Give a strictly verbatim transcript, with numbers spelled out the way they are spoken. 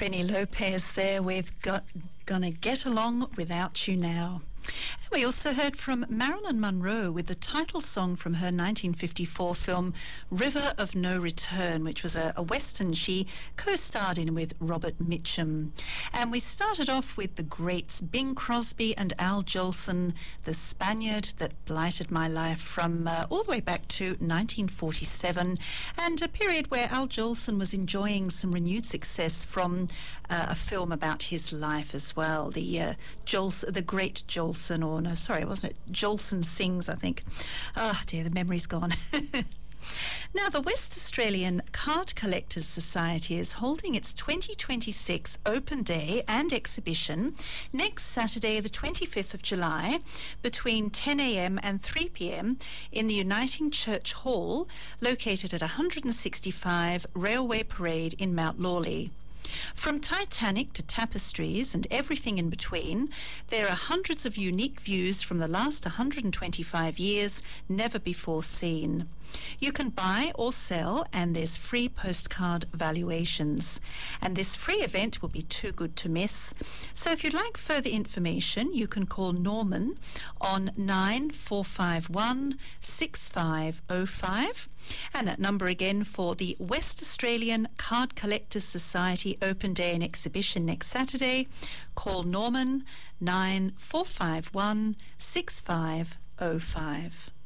Trini Lopez there with Got, Gonna Get Along Without You Now. We also heard from Marilyn Monroe with the title song from her nineteen fifty-four film River of No Return, which was a, a western she co-starred in with Robert Mitchum. And we started off with the greats Bing Crosby and Al Jolson, The Spaniard That Blighted My Life, from uh, all the way back to nineteen forty-seven, and a period where Al Jolson was enjoying some renewed success from uh, a film about his life as well, the uh, Jols- the Great Jolson, or no, sorry, wasn't it? Jolson Sings, I think. Oh dear, the memory's gone. Now, the West Australian Card Collectors Society is holding its twenty twenty-six Open Day and exhibition next Saturday, the twenty-fifth of July, between ten a.m. and three p.m. in the Uniting Church Hall, located at one sixty-five Railway Parade in Mount Lawley. From Titanic to tapestries and everything in between, there are hundreds of unique views from the last one hundred twenty-five years, never before seen. You can buy or sell, and there's free postcard valuations. And this free event will be too good to miss. So if you'd like further information, you can call Norman on nine four five one, six five zero five. And that number again for the West Australian Card Collectors Society Open Day and Exhibition next Saturday. Call Norman nine four five one, six five zero five.